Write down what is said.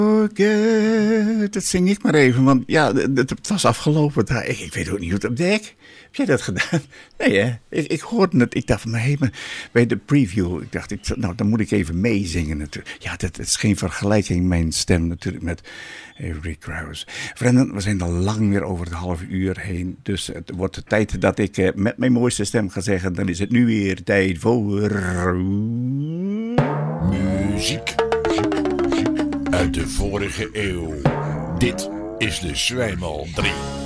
Dat zing ik maar even, want ja, het was afgelopen. Ik weet ook niet hoe het op dek. Heb jij dat gedaan? Nee, hè? Ik hoorde het. Ik dacht van, bij de preview, ik dacht, dan moet ik even meezingen natuurlijk. Ja, dat is geen vergelijking, mijn stem natuurlijk, met Avery Krause. Vrienden, we zijn al lang weer over het half uur heen. Dus het wordt de tijd dat ik met mijn mooiste stem ga zeggen. Dan is het nu weer tijd voor... Muziek uit de vorige eeuw. Dit is de Zwijmal 3.